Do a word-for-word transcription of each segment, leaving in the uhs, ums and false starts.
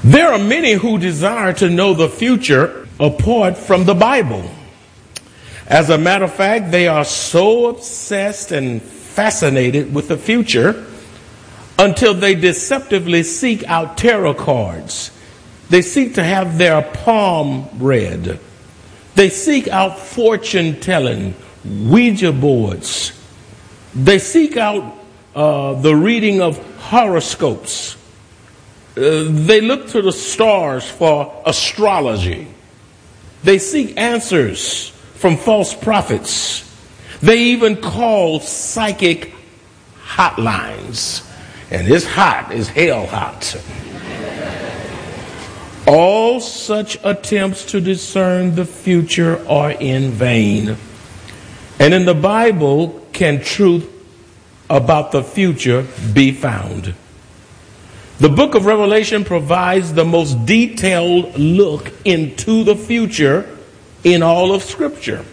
There are many who desire to know the future apart from the Bible. As a matter of fact, they are so obsessed and fascinated with the future until they deceptively seek out tarot cards. They seek to have their palm read. They seek out fortune telling, Ouija boards. They seek out uh, the reading of horoscopes. Uh, they look to the stars for astrology. They seek answers from false prophets. They even call psychic hotlines. And it's hot, it's hell hot. All such attempts to discern the future are in vain. And in the Bible can truth about the future be found. The book of Revelation provides the most detailed look into the future in all of Scripture.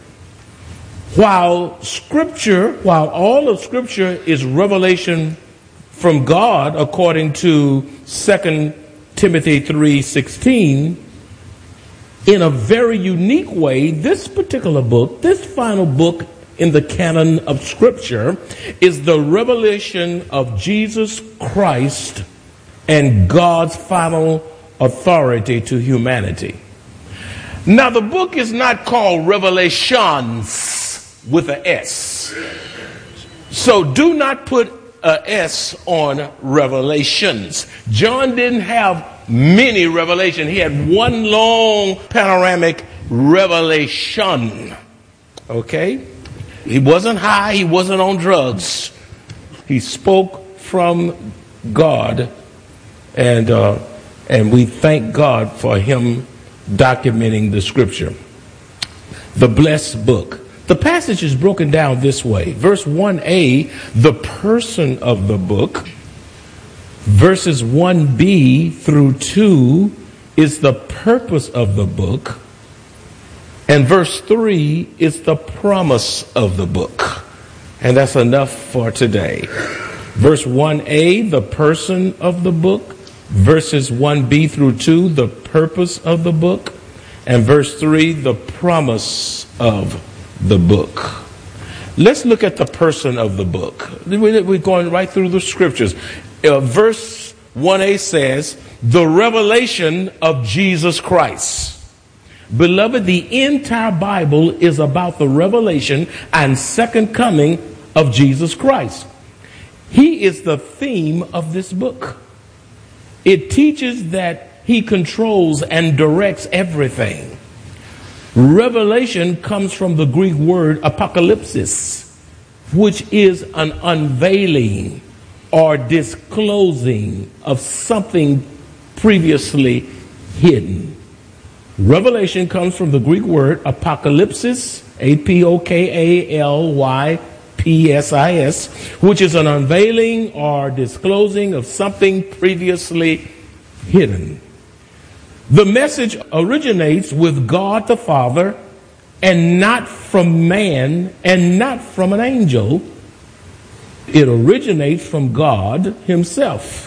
While Scripture, while all of Scripture is revelation from God, according to Second Timothy three sixteen, in a very unique way, this particular book, this final book in the canon of Scripture, is the revelation of Jesus Christ and God's final authority to humanity. Now, the book is not called Revelations with an S. So do not put a S on Revelations. John didn't have many revelations. He had one long panoramic revelation. Okay? He wasn't high. He wasn't on drugs. He spoke from God. And uh, and we thank God for him documenting the Scripture. The blessed book. The passage is broken down this way. Verse one a, the person of the book. Verses one b through two is the purpose of the book. And verse three is the promise of the book. And that's enough for today. Verse one a, the person of the book. Verses one b through two, the purpose of the book. And verse three, the promise of the book. Let's look at the person of the book. We're going right through the Scriptures. Uh, verse one a says, the revelation of Jesus Christ. Beloved, the entire Bible is about the revelation and second coming of Jesus Christ. He is the theme of this book. It teaches that he controls and directs everything. Revelation comes from the Greek word apocalypsis, which is an unveiling or disclosing of something previously hidden. Revelation comes from the Greek word apocalypsis, A P O K A L Y P S I S, which is an unveiling or disclosing of something previously hidden. The message originates with God the Father and not from man and not from an angel. It originates from God himself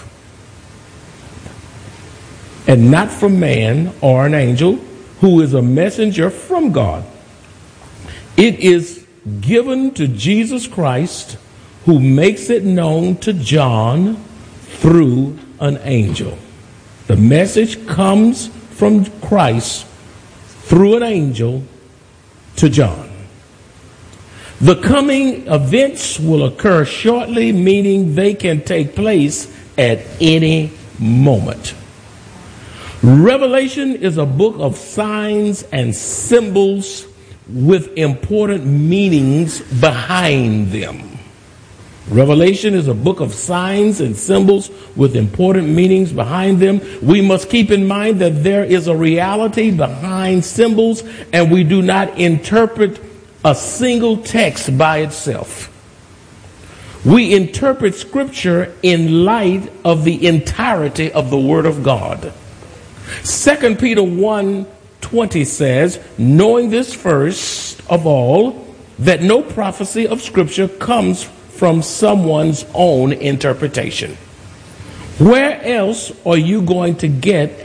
and not from man or an angel who is a messenger from God. It is given to Jesus Christ, who makes it known to John through an angel. The message comes from Christ through an angel to John. The coming events will occur shortly, meaning they can take place at any moment. Revelation is a book of signs and symbols with important meanings behind them. Revelation is a book of signs and symbols with important meanings behind them. We must keep in mind that there is a reality behind symbols, and we do not interpret a single text by itself. We interpret Scripture in light of the entirety of the Word of God. Second Peter one twenty says, knowing this first of all, that no prophecy of Scripture comes from someone's own interpretation. Where else are you going to get